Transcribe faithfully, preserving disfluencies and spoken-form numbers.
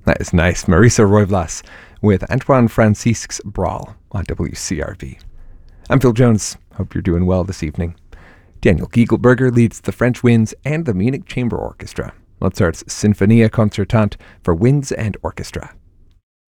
That is nice. Marisa Royblas with Antoine Francisque's Brawl on W C R V. I'm Phil Jones. Hope you're doing well this evening. Daniel Kiegelberger leads the French Winds and the Munich Chamber Orchestra. Mozart's Sinfonia Concertante for winds and orchestra.